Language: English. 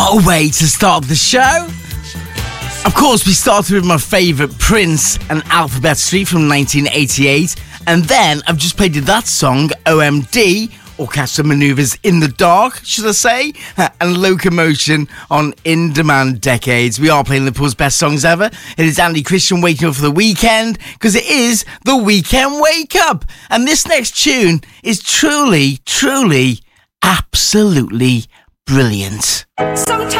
What a way to start the show. Of course, we started with my favourite Prince and Alphabet Street from 1988. And then I've just played you that song, OMD, Orchestral Manoeuvres in the Dark, should I say, and Locomotion on In Demand Decades. We are playing Liverpool's best songs ever. It is Andy Christian waking up for the weekend, because it is the Weekend Wake Up. And this next tune is truly, absolutely brilliant. Sometimes